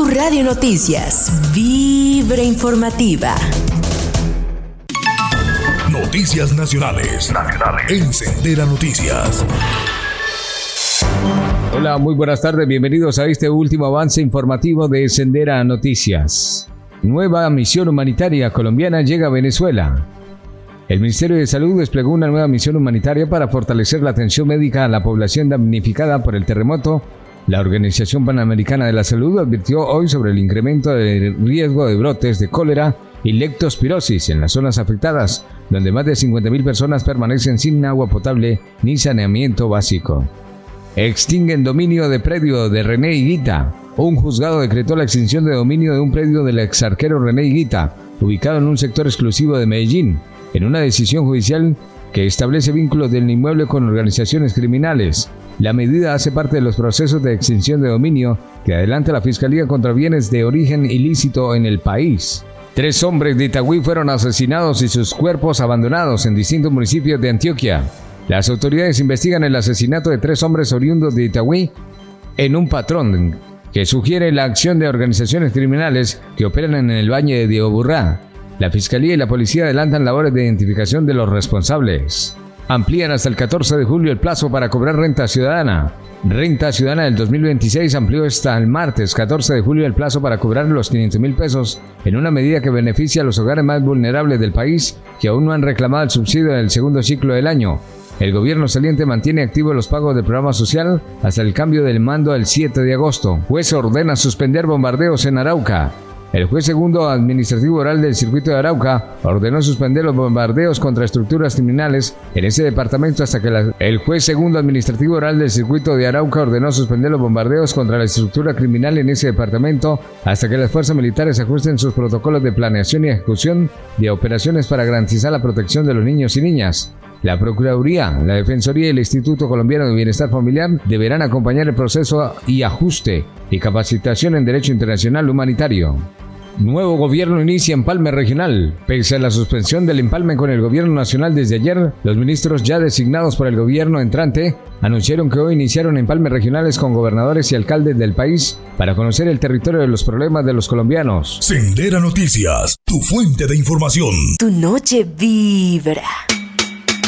Radio Noticias, Vibra Informativa. Noticias nacionales en Sendera Noticias. Hola, muy buenas tardes, bienvenidos a este último avance informativo de Sendera Noticias. Nueva misión humanitaria colombiana llega a Venezuela. El Ministerio de Salud desplegó una nueva misión humanitaria para fortalecer la atención médica a la población damnificada por el terremoto. La Organización Panamericana de la Salud advirtió hoy sobre el incremento del riesgo de brotes de cólera y leptospirosis en las zonas afectadas, donde más de 50.000 personas permanecen sin agua potable ni saneamiento básico. Extinguen dominio de predio de René Higuita. Un juzgado decretó la extinción de dominio de un predio del exarquero René Higuita, ubicado en un sector exclusivo de Medellín, en una decisión judicial que establece vínculos del inmueble con organizaciones criminales. La medida hace parte de los procesos de extinción de dominio que adelanta la Fiscalía contra bienes de origen ilícito en el país. 3 hombres de Itagüí fueron asesinados y sus cuerpos abandonados en distintos municipios de Antioquia. Las autoridades investigan el asesinato de 3 hombres oriundos de Itagüí en un patrón que sugiere la acción de organizaciones criminales que operan en el Valle de Diego Burrá. La Fiscalía y la Policía adelantan labores de identificación de los responsables. Amplían hasta el 14 de julio el plazo para cobrar renta ciudadana. Renta Ciudadana del 2026 amplió hasta el martes 14 de julio el plazo para cobrar los 500.000 pesos en una medida que beneficia a los hogares más vulnerables del país que aún no han reclamado el subsidio del segundo ciclo del año. El gobierno saliente mantiene activos los pagos del programa social hasta el cambio del mando el 7 de agosto. Juez ordena suspender bombardeos en Arauca. El juez segundo administrativo oral del circuito de Arauca ordenó suspender los bombardeos contra estructuras criminales en ese departamento hasta que El juez segundo administrativo oral del circuito de Arauca ordenó suspender los bombardeos contra la estructura criminal en ese departamento hasta que las fuerzas militares ajusten sus protocolos de planeación y ejecución de operaciones para garantizar la protección de los niños y niñas. La Procuraduría, la Defensoría y el Instituto Colombiano de Bienestar Familiar deberán acompañar el proceso y ajuste y capacitación en Derecho Internacional Humanitario. Nuevo gobierno inicia empalme regional. Pese a la suspensión del empalme con el gobierno nacional desde ayer, los ministros ya designados por el gobierno entrante anunciaron que hoy iniciaron empalmes regionales con gobernadores y alcaldes del país para conocer el territorio de los problemas de los colombianos. Sendera Noticias, tu fuente de información. Tu noche vibra.